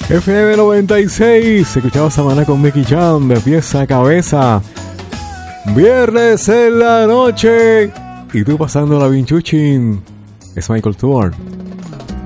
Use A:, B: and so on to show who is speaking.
A: FM 96, escuchamos Samaná con Mickey Jam, de pieza a cabeza. Viernes en la noche y tú pasando la binchuchin. Es Michael Tour.